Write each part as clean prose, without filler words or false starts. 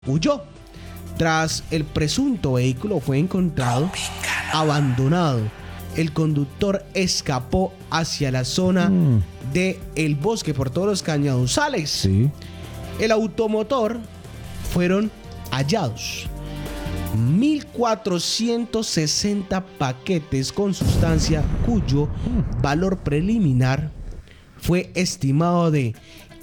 huyó. Tras el presunto vehículo fue encontrado abandonado, el conductor escapó hacia la zona del bosque por todos los cañaduzales. Sí. El automotor fueron hallados 1.460 paquetes con sustancia cuyo valor preliminar fue estimado de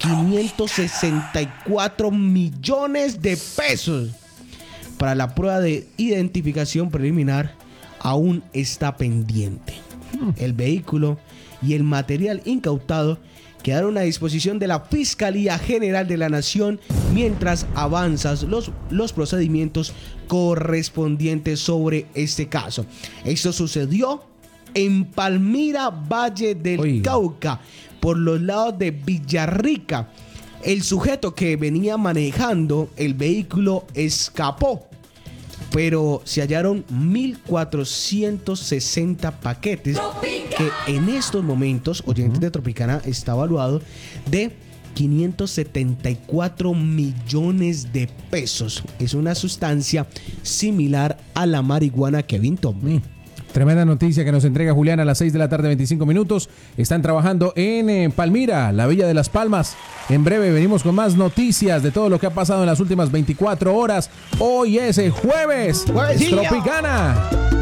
564 millones de pesos. Para la prueba de identificación preliminar aún está pendiente. El vehículo y el material incautado quedaron a disposición de la Fiscalía General de la Nación mientras avanzan los procedimientos correspondientes sobre este caso. Esto sucedió en Palmira, Valle del Cauca, por los lados de Villarrica. El sujeto que venía manejando el vehículo escapó, pero se hallaron 1.460 paquetes que en estos momentos, oyentes de Tropicana, está evaluado de 574 millones de pesos. Es una sustancia similar a la marihuana, Kevin Tommy. Tremenda noticia que nos entrega Julián a las 6 de la tarde, 25 minutos. Están trabajando en Palmira, la Villa de las Palmas. En breve venimos con más noticias de todo lo que ha pasado en las últimas 24 horas. Hoy es el jueves. Tropicana.